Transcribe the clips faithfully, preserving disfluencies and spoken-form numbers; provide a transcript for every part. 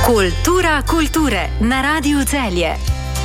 Kultura kulture na Radiu Celje.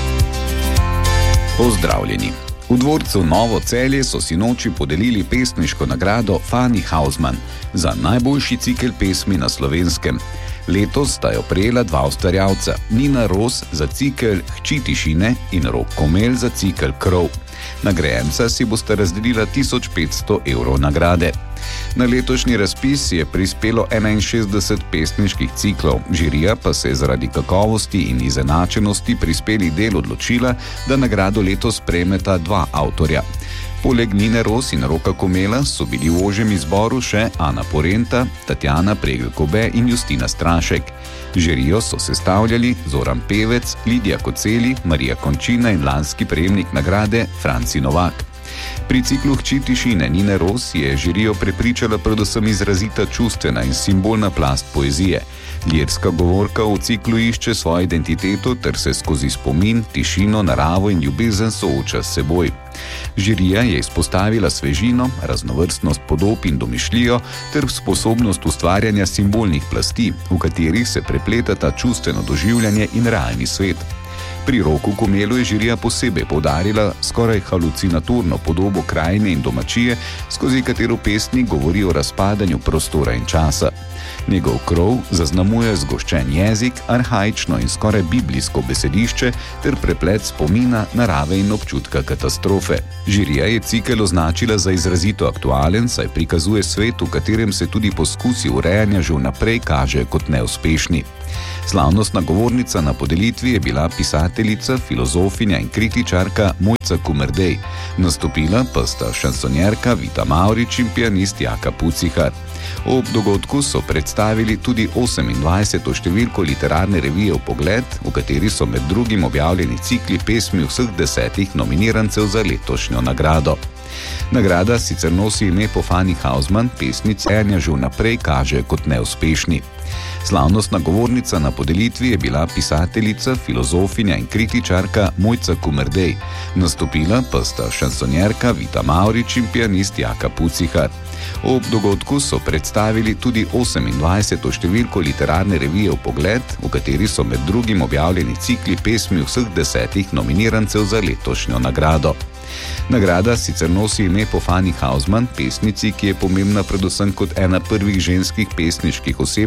Pozdravljeni. V dvorcu Novo Celje so sinoči podelili pesniško nagrado Fani Hausmann za najboljši cikel pesmi na Slovenskem. Letos sta jo prejela dva ustvarjalca, Nina Ros za cikel Hči tišine in Rok Komelj za cikel Krov. Nagrajenca si bosta razdelila tisoč petsto evrov nagrade. Na letošnji razpis je prispelo enainšestdeset pesniških ciklov, žirija pa se je zaradi kakovosti in izenačenosti prispelih del odločila, da nagrado letos prejmeta dva avtorja. Poleg Nine Ros in Roka Komela so bili v ožjem izboru še Ana Porenta, Tatjana Pregl-Kobe in Justina Strašek. Žirijo so sestavljali Zoran Pevec, Lidija Koceli, Marija Končina in lanski prejemnik nagrade Franci Novak. Pri ciklu Hči tišine Nine Ros je žirijo prepričala predvsem izrazita čustvena in simbolna plast poezije. Lirska govorka v ciklu išče svojo identiteto ter se skozi spomin, tišino, naravo in ljubezen sooča s seboj. Žirija je izpostavila svežino, raznovrstnost podob in domišljijo ter sposobnost ustvarjanja simbolnih plasti, v katerih se prepletata čustveno doživljanje in realni svet. Pri Roku Komelu je žirija posebej poudarila skoraj halucinatorno podobo krajine in domačije, skozi katero pesnik govori o razpadanju prostora in časa. Njegov Krov zaznamuje zgoščen jezik, arhaično in skoraj biblijsko besedišče ter preplet spomina, narave in občutka katastrofe. Žirija je cikel označila za izrazito aktualen, saj prikazuje svet, v katerem se tudi poskusi urejanja že vnaprej kaže kot neuspešni. Slavnostna govornica na podelitvi je bila pisateljica, filozofinja in kritičarka Mojca Kumrdej. Nastopila pa sta šansonjerka Vita Mavrič in pianist Jaka Pucihar. Ob dogodku so predstavili tudi osemindvajseto številko literarne revije Vpogled, v kateri so med drugim objavljeni cikli pesmi vseh desetih nominirancev za letošnjo nagrado. Nagrada sicer nosi ime po Fani Hausmann, pesnici enja že vnaprej kaže kot neuspešni. Slavnostna govornica na podelitvi je bila pisateljica, filozofinja in kritičarka Mojca Kumrdej. Nastopila pa sta šansonjerka Vita Mavrič in pianist Jaka Pucihar. Ob dogodku so predstavili tudi osemindvajseto številko literarne revije Vpogled, v kateri so med drugim objavljeni cikli pesmi vseh desetih nominirancev za letošnjo nagrado. Nagrada sicer nosi ime po Fani Hausmann, pesnici, ki je pomembna predvsem kot ena prvih ženskih pesniških oseb